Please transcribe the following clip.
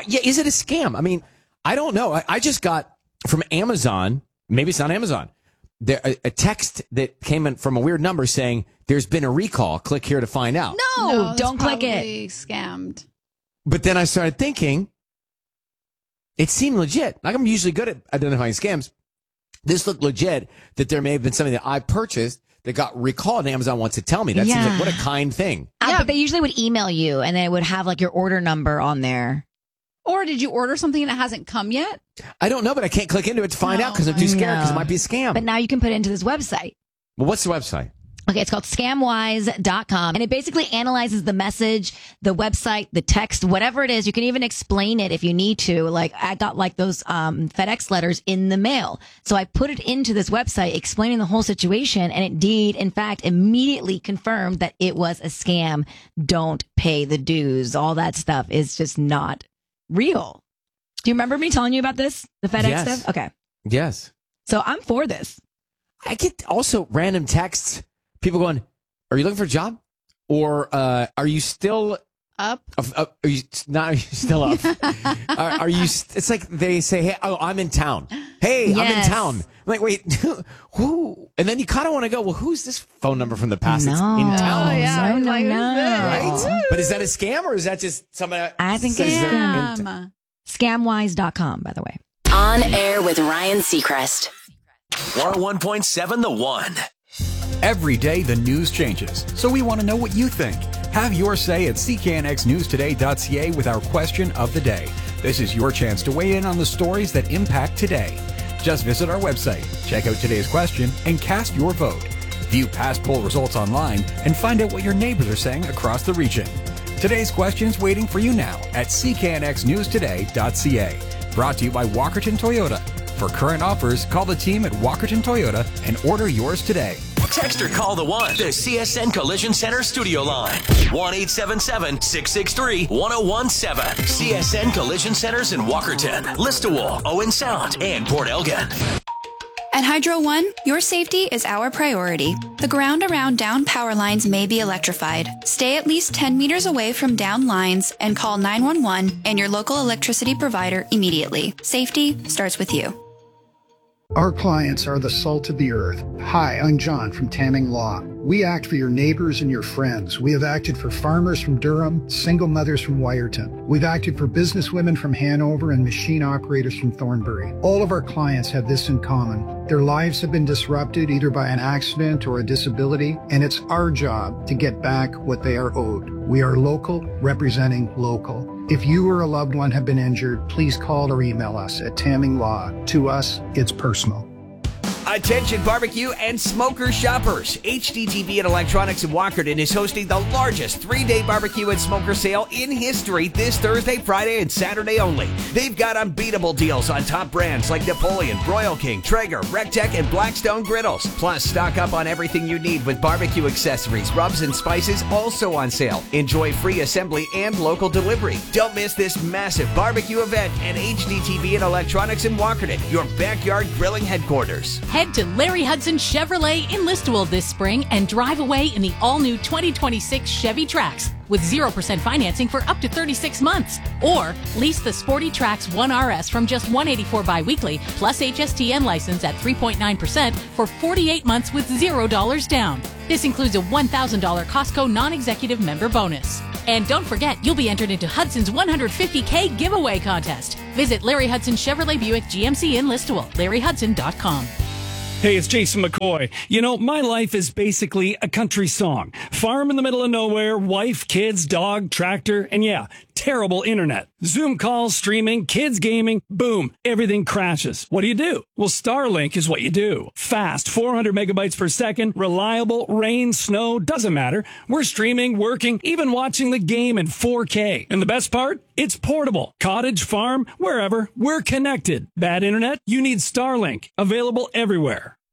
Yeah, is it a scam? I mean, I don't know. I just got from Amazon, maybe it's not Amazon, a text that came in from a weird number saying there's been a recall. Click here to find out. No, don't click it. Probably scammed. But then I started thinking, it seemed legit. Like, I'm usually good at identifying scams. This looked legit, that there may have been something that I purchased that got recalled and Amazon wants to tell me. That seems like what a kind thing. But they usually would email you and they would have like your order number on there. Or did you order something that hasn't come yet? I don't know, but I can't click into it to find out because I'm too scared because it might be a scam. But now you can put it into this website. Well, what's the website? Okay, it's called scamwise.com, and it basically analyzes the message, the website, the text, whatever it is. You can even explain it if you need to. Like, I got like those FedEx letters in the mail. So I put it into this website explaining the whole situation, and it did, in fact, immediately confirmed that it was a scam. Don't pay the dues. All that stuff is just not real. Do you remember me telling you about this? The FedEx stuff? Okay. Yes. So I'm for this. I get also random texts. People going, are you looking for a job? Or are you still up? Are you still up? Are you? It's like they say, hey, I'm in town. Hey, I'm in town. I'm like, wait, who? And then you kind of want to go, well, who's this phone number from the past that's in town? Oh, yeah. No. Right? But is that a scam or is that just somebody? I think it's scam. Scamwise.com, by the way. On air with Ryan Seacrest. 101.7 The One. Every day the news changes, so we want to know what you think. Have your say at cknxnewstoday.ca with our question of the day. This is your chance to weigh in on the stories that impact today. Just visit our website, check out today's question, and cast your vote. View past poll results online and find out what your neighbors are saying across the region. Today's question's waiting for you now at cknxnewstoday.ca. Brought to you by Walkerton Toyota. For current offers, call the team at Walkerton Toyota and order yours today. Text or call the One, the CSN Collision Center studio line. 1-877-663-1017. CSN Collision Centers in Walkerton, Listowel, Owen Sound, and Port Elgin. At Hydro One, your safety is our priority. The ground around down power lines may be electrified. Stay at least 10 meters away from down lines and call 911 and your local electricity provider immediately. Safety starts with you. Our clients are the salt of the earth. Hi, I'm John from Tamming Law. We act for your neighbors and your friends. We have acted for farmers from Durham, single mothers from Wyerton. We've acted for businesswomen from Hanover and machine operators from Thornbury. All of our clients have this in common. Their lives have been disrupted either by an accident or a disability, and it's our job to get back what they are owed. We are local, representing local. If you or a loved one have been injured, please call or email us at Tamming Law. To us, it's personal. Attention barbecue and smoker shoppers. HDTV and Electronics in Walkerton is hosting the largest 3-day barbecue and smoker sale in history this Thursday, Friday, and Saturday only. They've got unbeatable deals on top brands like Napoleon, Broil King, Traeger, Rectech, and Blackstone griddles. Plus, stock up on everything you need with barbecue accessories, rubs, and spices also on sale. Enjoy free assembly and local delivery. Don't miss this massive barbecue event at HDTV and Electronics in Walkerton, your backyard grilling headquarters. Head to Larry Hudson Chevrolet in Listowel this spring and drive away in the all-new 2026 Chevy Trax with 0% financing for up to 36 months. Or lease the Sporty Trax 1RS from just $184 bi-weekly plus HSTN license at 3.9% for 48 months with $0 down. This includes a $1,000 Costco non-executive member bonus. And don't forget, you'll be entered into Hudson's $150K giveaway contest. Visit Larry Hudson Chevrolet Buick GMC in Listowel, LarryHudson.com. Hey, it's Jason McCoy. You know, my life is basically a country song. Farm in the middle of nowhere, wife, kids, dog, tractor, and yeah, terrible internet. Zoom calls, streaming, kids gaming, boom, everything crashes. What do? Well, Starlink is what you do. Fast, 400 megabytes per second, reliable, rain, snow, doesn't matter. We're streaming, working, even watching the game in 4K. And the best part? It's portable. Cottage, farm, wherever, we're connected. Bad internet? You need Starlink. Available everywhere.